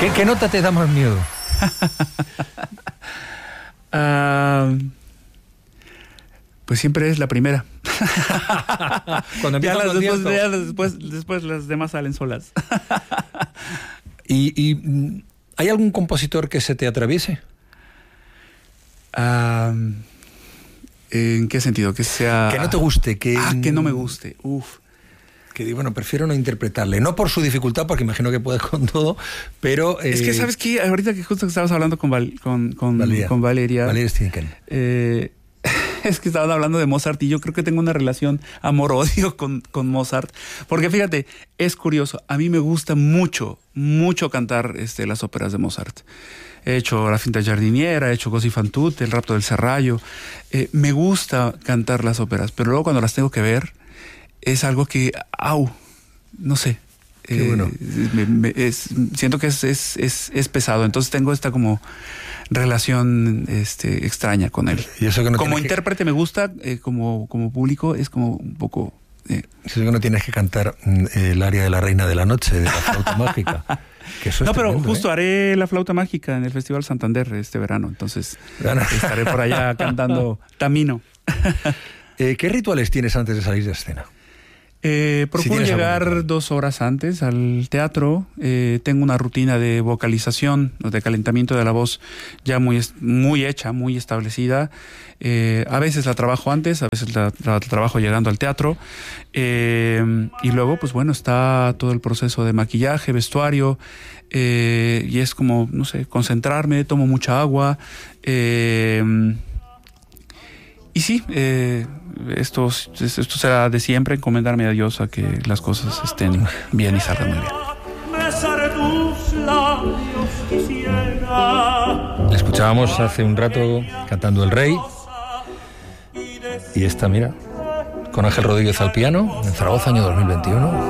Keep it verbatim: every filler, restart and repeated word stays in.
¿Qué, qué nota te da más miedo? uh, pues siempre es la primera. Cuando ya las después, después, ya las después, después las demás salen solas. ¿Y, y hay algún compositor que se te atraviese? Uh, ¿En qué sentido? Que sea... Que no te guste. Que, ah, que no me guste. Uf. Que digo, bueno, prefiero no interpretarle. No por su dificultad, porque imagino que puedes con todo, pero... Eh, es que, ¿sabes qué? Ahorita que justo estabas hablando con, Val, con, con, Valeria. con Valeria... Valeria Stinken. Eh, es que estaban hablando de Mozart y yo creo que tengo una relación amor-odio con, con Mozart. Porque fíjate, es curioso. A mí me gusta mucho, mucho cantar este, las óperas de Mozart. He hecho La Finta Giardiniera, he hecho Così fan tutte, El rapto del serrallo. Eh, me gusta cantar las óperas, pero luego cuando las tengo que ver, es algo que, au, no sé. Qué eh, bueno. Me, me, es, siento que es, es, es, es pesado, entonces tengo esta como relación este, extraña con él. ¿Y eso que no como intérprete que... me gusta, eh, como, como público es como un poco... Eh. Eso que no tienes que cantar eh, el aria de la Reina de la Noche, de la flauta mágica. Que eso no, es pero tremendo, justo ¿eh? haré la flauta mágica en el Festival Santander este verano, entonces bueno. estaré por allá cantando Tamino. eh, ¿Qué rituales tienes antes de salir de escena? Eh, procuro si llegar dos horas antes al teatro. Eh, tengo una rutina de vocalización, de calentamiento de la voz ya muy, muy hecha, muy establecida. Eh, a veces la trabajo antes, a veces la, la trabajo llegando al teatro. Eh, y luego, pues bueno, está todo el proceso de maquillaje, vestuario. Eh, y es como, no sé, concentrarme, tomo mucha agua. Eh, Y sí, eh, esto, esto será de siempre, encomendarme a Dios a que las cosas estén bien y salgan muy bien. Le escuchábamos hace un rato cantando El Rey. Y esta, mira, con Ángel Rodríguez al piano, en Zaragoza, año dos mil veintiuno.